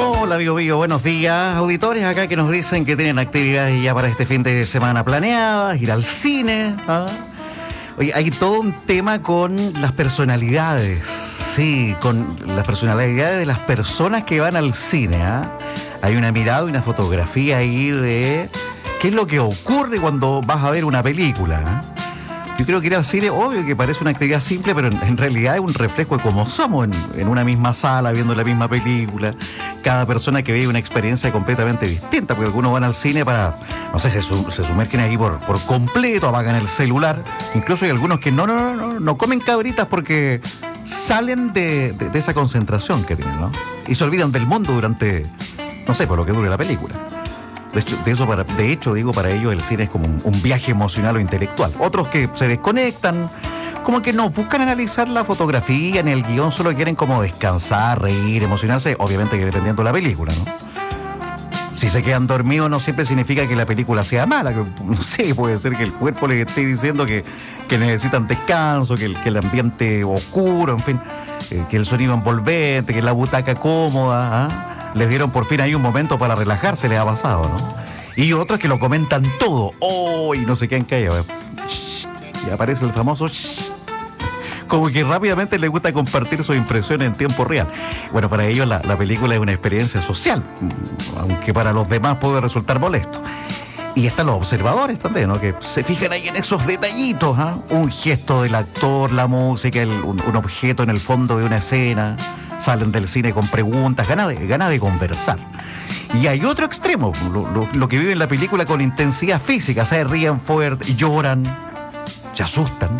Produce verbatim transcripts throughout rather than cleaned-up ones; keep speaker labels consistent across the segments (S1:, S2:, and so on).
S1: Hola, amigo mío, buenos días. Auditores acá que nos dicen que tienen actividades ya para este fin de semana planeadas, ir al cine. ¿Ah? Oye, hay todo un tema con las personalidades. Sí, con las personalidades de las personas que van al cine. ¿Ah? Hay una mirada y una fotografía ahí de qué es lo que ocurre cuando vas a ver una película. ¿Ah? Yo creo que ir al cine, obvio que parece una actividad simple, pero en, en realidad es un reflejo de cómo somos en, en una misma sala, viendo la misma película. Cada persona que vive una experiencia completamente distinta, porque algunos van al cine para, no sé, se, su, se sumergen ahí por, por completo, apagan el celular. Incluso hay algunos que no, no, no, no, no comen cabritas porque salen de, de, de esa concentración que tienen, ¿no? Y se olvidan del mundo durante, no sé, por lo que dure la película. De hecho, de, eso para, de hecho, digo, para ellos el cine es como un, un viaje emocional o intelectual. Otros que se desconectan, como que no buscan analizar la fotografía ni el guión, solo quieren como descansar, reír, emocionarse, obviamente que dependiendo de la película, ¿no? Si se quedan dormidos no siempre significa que la película sea mala, que, no sé, puede ser que el cuerpo les esté diciendo que, que necesitan descanso, que el, que el ambiente oscuro, en fin, eh, que el sonido envolvente, que la butaca cómoda, ¿ah? Les dieron por fin ahí un momento para relajarse, les ha pasado, ¿no? Y otros que lo comentan todo. ¡Oh! Y no se quedan callados. Y aparece el famoso shh. Como que rápidamente les gusta compartir sus impresiones en tiempo real. Bueno, para ellos la, la película es una experiencia social, aunque para los demás puede resultar molesto. Y están los observadores también, ¿no? Que se fijan ahí en esos detallitos, ¿ah? Un gesto del actor, la música, el, un, un objeto en el fondo de una escena. Salen del cine con preguntas, ganas de, ganas de conversar. Y hay otro extremo, lo, lo, lo que viven la película con intensidad física, se ríen fuerte, lloran, se asustan,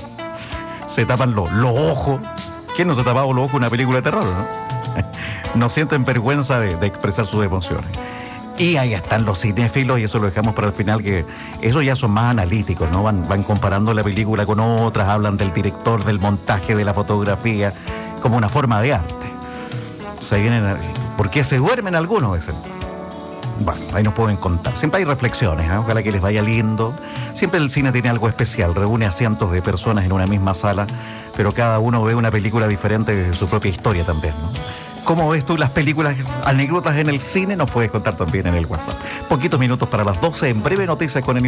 S1: se tapan los, los ojos. ¿Quién no se ha tapado los ojos en una película de terror, no? No sienten vergüenza de, de expresar sus emociones. Y ahí están los cinéfilos, y eso lo dejamos para el final, que esos ya son más analíticos, ¿no? Van, van comparando la película con otras, hablan del director, del montaje, de la fotografía, como una forma de arte. Se vienen a... ¿Por qué se duermen algunos? Dicen. Bueno, ahí nos pueden contar. Siempre hay reflexiones, ¿eh? Ojalá que les vaya lindo. Siempre el cine tiene algo especial, reúne a cientos de personas en una misma sala, pero cada uno ve una película diferente de su propia historia también, ¿no? ¿Cómo ves tú las películas, anécdotas en el cine? Nos puedes contar también en el WhatsApp. Poquitos minutos para las doce, en breve noticias con el